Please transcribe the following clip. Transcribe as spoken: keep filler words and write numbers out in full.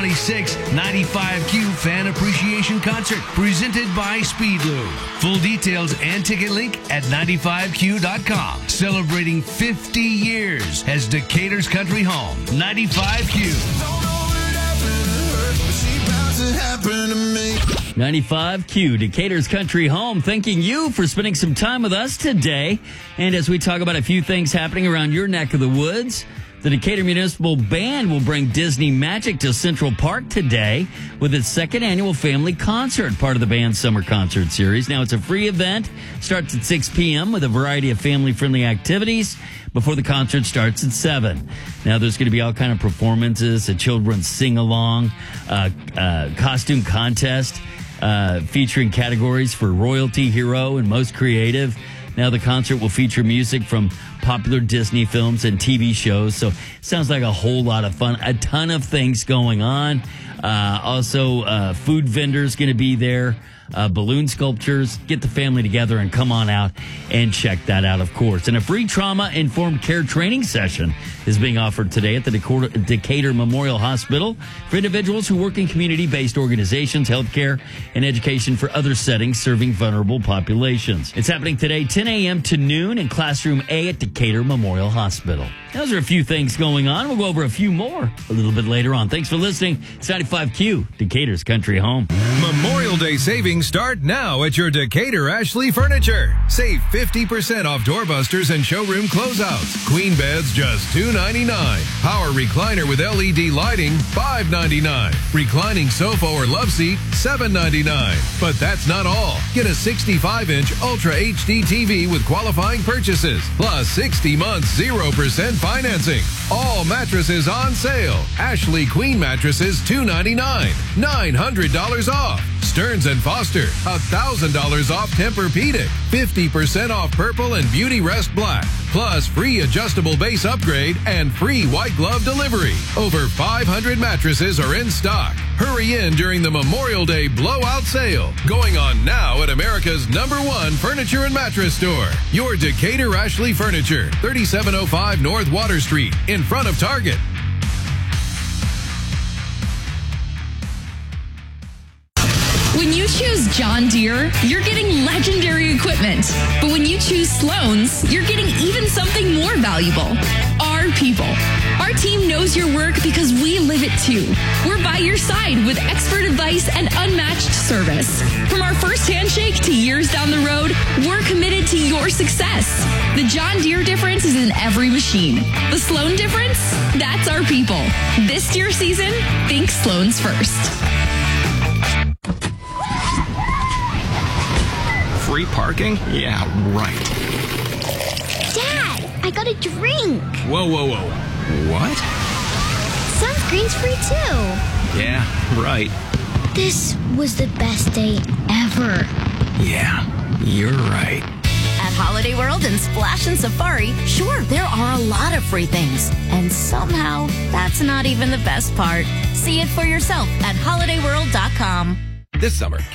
twenty-sixth ninety-five Q Fan Appreciation Concert presented by Speedlube. Full details and ticket link at ninety-five Q dot com. Celebrating fifty years as Decatur's country home. ninety-five Q. ninety-five Q, Decatur's country home. Thanking you for spending some time with us today. And as we talk about a few things happening around your neck of the woods, the Decatur Municipal Band will bring Disney Magic to Central Park today with its second annual family concert, part of the band's summer concert series. Now, it's a free event, starts at six p.m. with a variety of family-friendly activities before the concert starts at seven. Now, there's going to be all kind of performances, a children's sing-along, uh, uh, costume contest, uh, featuring categories for royalty, hero, and most creative. Now, the concert will feature music from popular Disney films and T V shows. So, sounds like a whole lot of fun. A ton of things going on. Uh, also, uh, food vendors going to be there. Uh, balloon sculptures. Get the family together and come on out and check that out, of course. And a free trauma-informed care training session is being offered today at the Decatur, Decatur Memorial Hospital for individuals who work in community-based organizations, healthcare, and education for other settings serving vulnerable populations. It's happening today, ten a.m. to noon in Classroom A at Decatur Memorial Hospital. Those are a few things going on. We'll go over a few more a little bit later on. Thanks for listening. It's ninety-five Q, Decatur's country home. Memorial Day savings start now at your Decatur Ashley Furniture. Save fifty percent off doorbusters and showroom closeouts. Queen beds just two ninety-nine. Power recliner with L E D lighting five ninety-nine. Reclining sofa or love seat seven ninety-nine. But that's not all. Get a sixty-five inch Ultra H D T V with qualifying purchases plus sixty months zero percent financing. All mattresses on sale. Ashley Queen mattresses two ninety-nine. nine hundred dollars off. Stearns and Foster, one thousand dollars off Tempur-Pedic, fifty percent off Purple and Beauty Rest Black, plus free adjustable base upgrade and free white glove delivery. Over five hundred mattresses are in stock. Hurry in during the Memorial Day blowout sale, going on now at America's number one furniture and mattress store. Your Decatur Ashley Furniture, thirty-seven oh five North Water Street, in front of Target. When you choose John Deere, you're getting legendary equipment. But when you choose Sloan's, you're getting even something more valuable. Our people. Our team knows your work because we live it too. We're by your side with expert advice and unmatched service. From our first handshake to years down the road, we're committed to your success. The John Deere difference is in every machine. The Sloan difference? That's our people. This deer season, think Sloan's first. Free parking? Yeah, right. Dad, I got a drink. Whoa, whoa, whoa. What? Sunscreen's free too. Yeah, right. This was the best day ever. Yeah, you're right. At Holiday World and Splash and Safari, sure, there are a lot of free things. And somehow, that's not even the best part. See it for yourself at holiday world dot com. This summer,